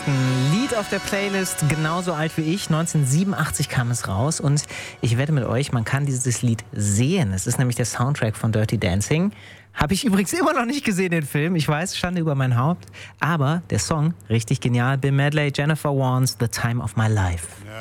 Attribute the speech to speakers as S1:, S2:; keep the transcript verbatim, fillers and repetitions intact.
S1: ein Lied auf der Playlist, genauso alt wie ich. neunzehnhundertsiebenundachtzig kam es raus und ich wette mit euch, man kann dieses Lied sehen. Es ist nämlich der Soundtrack von Dirty Dancing. Habe ich übrigens immer noch nicht gesehen, den Film. Ich weiß, Schande über mein Haupt. Aber der Song, richtig genial. Bill Medley, Jennifer Warnes, The Time of My Life.